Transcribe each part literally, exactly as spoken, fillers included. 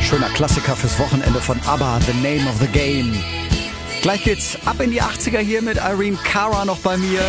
Schöner Klassiker fürs Wochenende von ABBA, The Name of the Game. Gleich geht's ab in die achtziger hier mit Irene Cara noch bei mir.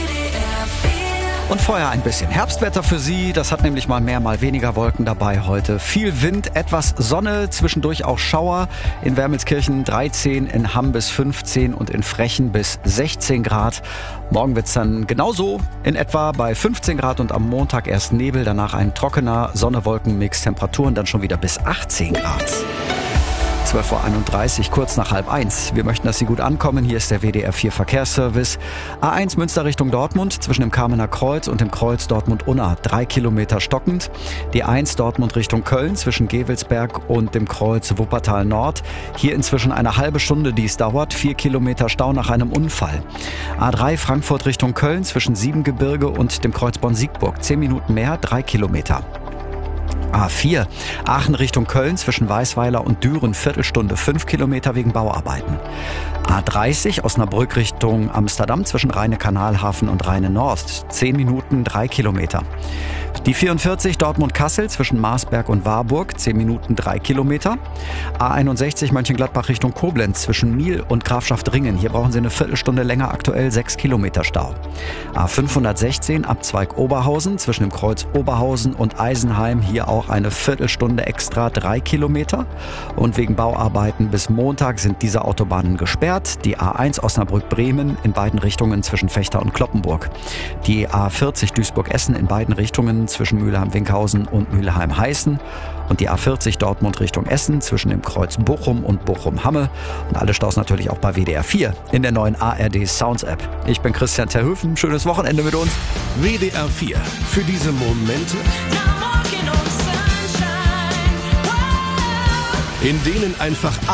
Und vorher ein bisschen Herbstwetter für Sie. Das hat nämlich mal mehr, mal weniger Wolken dabei heute. Viel Wind, etwas Sonne, zwischendurch auch Schauer. In Wermelskirchen dreizehn, in Hamm bis fünfzehn und in Frechen bis sechzehn Grad. Morgen wird's dann genauso in etwa bei fünfzehn Grad und am Montag erst Nebel, danach ein trockener Sonne-Wolken-Mix, Temperaturen dann schon wieder bis achtzehn Grad. zwölf Uhr einunddreißig, kurz nach halb eins. Wir möchten, dass Sie gut ankommen. Hier ist der W D R vier Verkehrsservice. A eins Münster Richtung Dortmund, zwischen dem Kamener Kreuz und dem Kreuz Dortmund-Unna. Drei Kilometer stockend. Die eins Dortmund Richtung Köln, zwischen Gewelsberg und dem Kreuz Wuppertal Nord. Hier inzwischen eine halbe Stunde, die es dauert. Vier Kilometer Stau nach einem Unfall. A drei Frankfurt Richtung Köln, zwischen Siebengebirge und dem Kreuz Bonn-Siegburg. Zehn Minuten mehr, drei Kilometer. A vier, Aachen Richtung Köln, zwischen Weißweiler und Düren, Viertelstunde, fünf Kilometer wegen Bauarbeiten. A dreißig, Osnabrück Richtung Amsterdam, zwischen Rheine-Kanalhafen und Rheine-Nord, zehn Minuten, drei Kilometer. Die vierundvierzig, Dortmund-Kassel, zwischen Marsberg und Warburg, zehn Minuten, drei Kilometer. A einundsechzig, Mönchengladbach Richtung Koblenz, zwischen Miel und Grafschaft-Ringen. Hier brauchen Sie eine Viertelstunde länger, aktuell sechs Kilometer Stau. A fünfhundertsechzehn, Abzweig Oberhausen, zwischen dem Kreuz Oberhausen und Eisenheim. Hier auch eine Viertelstunde extra, drei Kilometer. Und wegen Bauarbeiten bis Montag sind diese Autobahnen gesperrt. Die A eins Osnabrück-Bremen in beiden Richtungen zwischen Vechta und Kloppenburg. Die A vierzig Duisburg-Essen in beiden Richtungen zwischen Mülheim-Winkhausen und Mülheim-Heißen. Und die A vierzig Dortmund Richtung Essen zwischen dem Kreuz Bochum und Bochum-Hamme. Und alle Staus natürlich auch bei W D R vier in der neuen A R D Sounds App. Ich bin Christian Terhöfen. Schönes Wochenende mit uns. W D R vier. Für diese Momente, in denen einfach